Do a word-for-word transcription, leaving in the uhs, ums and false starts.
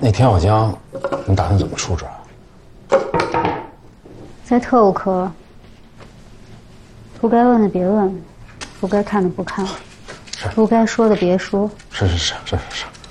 那田小江，你打算怎么处置啊？ 在特务科，不该问的别问，不该看的不看，不该说的别说。 是是是是是是。